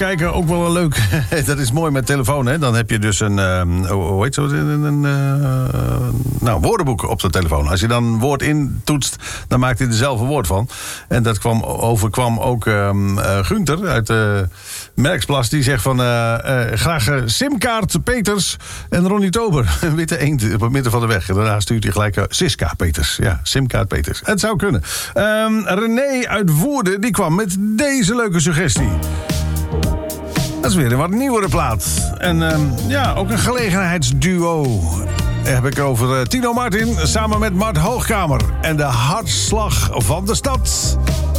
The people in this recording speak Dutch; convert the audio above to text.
kijken, ook wel een leuk. Dat is mooi met telefoon, hè? Dan heb je dus een hoe heet zo? Nou, woordenboek op de telefoon. Als je dan een woord intoetst, dan maakt hij er zelf een woord van. En dat overkwam ook Gunther uit Merksplas. Die zegt van graag Simkaart Peters en Ronnie Tober. Een witte eend op het midden van de weg. En daarna stuurt hij gelijk Siska Peters. Ja, Simkaart Peters. Het zou kunnen. René uit Woerden, die kwam met deze leuke suggestie. Dat is weer een wat nieuwere plaat. En ook een gelegenheidsduo. Daar heb ik over Tino Martin samen met Mart Hoogkamer. En de hartslag van de stad.